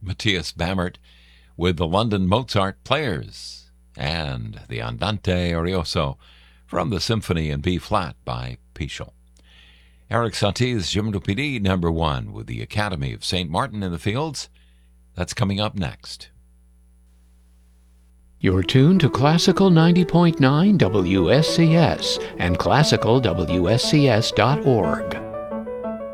Matthias Bammert with the London Mozart Players and the Andante Arioso from the Symphony in B-flat by Pichel. Eric Satie's Gymnopédie No. 1 with the Academy of St. Martin in the Fields. That's coming up next. You're tuned to Classical 90.9 WSCS and classicalwscs.org.